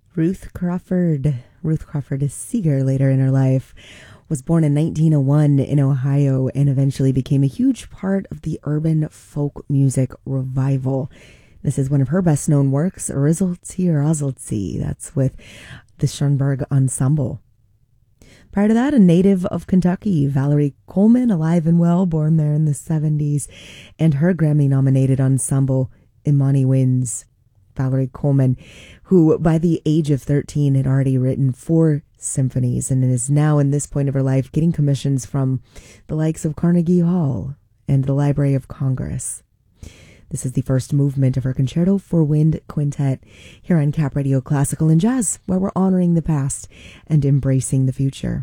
Ruth Crawford. Ruth Crawford Seeger later in her life was born in 1901 in Ohio and eventually became a huge part of the urban folk music revival. This is one of her best known works, Rizzoltzi or Ozoltzi. That's with the Schoenberg Ensemble. Prior to that, a native of Kentucky, Valerie Coleman, alive and well, born there in the 70s, and her Grammy-nominated ensemble, Imani Winds. Valerie Coleman, who by the age of 13 had already written 4 symphonies and is now in this point of her life getting commissions from the likes of Carnegie Hall and the Library of Congress. This is the first movement of her Concerto for Wind Quintet here on Cap Radio Classical and Jazz, where we're honoring the past and embracing the future.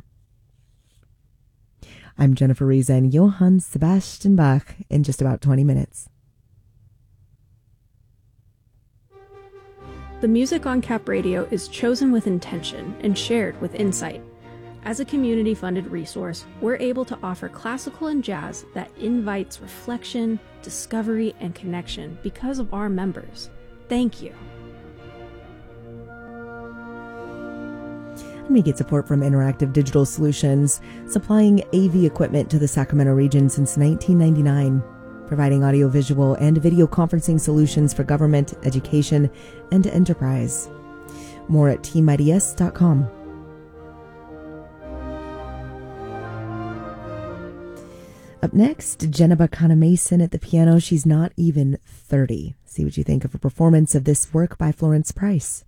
I'm Jennifer Riese and Johann Sebastian Bach in just about 20 minutes. The music on Cap Radio is chosen with intention and shared with insight. As a community-funded resource, we're able to offer classical and jazz that invites reflection, discovery, and connection because of our members. Thank you. And we get support from Interactive Digital Solutions, supplying AV equipment to the Sacramento region since 1999. Providing audiovisual and video conferencing solutions for government, education, and enterprise. More at teamids.com. Up next, Jeneba Kana-Mason at the piano. She's not even 30. See what you think of a performance of this work by Florence Price.